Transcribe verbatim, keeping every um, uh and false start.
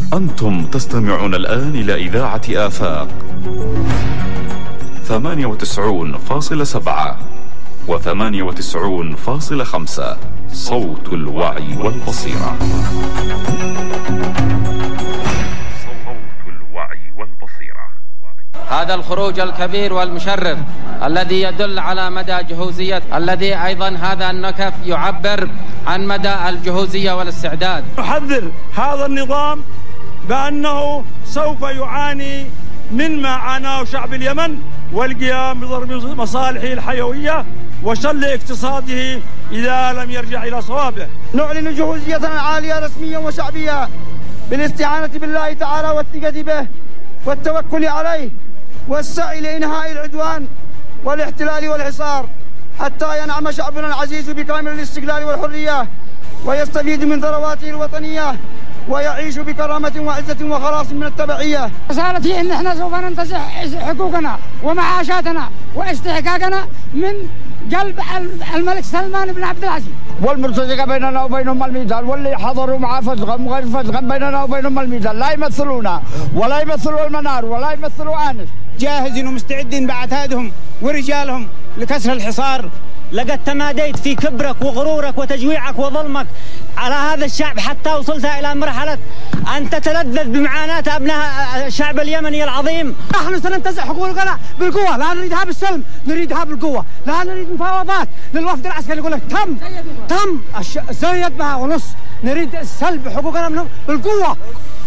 أنتم تستمعون الآن إلى إذاعة آفاق ثمانية وتسعون فاصلة سبعة وثمانية وتسعون فاصلة خمسة، صوت الوعي والبصيرة. صوت الوعي والبصيرة. هذا الخروج الكبير والمشرف الذي يدل على مدى جهوزية، الذي أيضا هذا النكف يعبر عن مدى الجهوزية والاستعداد. نحذر هذا النظام بأنه سوف يعاني مما عاناه شعب اليمن، والقيام بضرب مصالحه الحيوية وشل اقتصاده إذا لم يرجع إلى صوابه. نعلن جهوزية عالية رسميا وشعبية بالاستعانة بالله تعالى والثقة به والتوكل عليه والسعي لإنهاء العدوان والاحتلال والحصار حتى ينعم شعبنا العزيز بكامل الاستقلال والحرية ويستفيد من ثرواته الوطنية ويعيش بكرامة وعزة وخلاص من التبعية. رسالتي إن احنا سوف ننتزع حقوقنا ومعاشاتنا واستحقاقنا من قلب الملك سلمان بن عبد العزيز. والمرتزقة بيننا وبينهم الميزان، واللي حضروا مع فزغم وغير فزغم بيننا وبينهم الميزان، لا يمثلونا ولا يمثلوا المنار ولا يمثلوا آنس. جاهزين ومستعدين بعتادهم ورجالهم لكسر الحصار. لقد تماديت في كبرك وغرورك وتجويعك وظلمك على هذا الشعب حتى وصلت إلى مرحلة أن تتلذذ بمعاناة أبناء الشعب اليمني العظيم. نحن سننتزع حقوقنا بالقوة، لا نريدها بالسلم، نريدها بالقوة، لا نريد مفاوضات للوفد العسكري يقول لك تم تم زيد بها ونص، نريد سلب حقوقنا منهم بالقوة.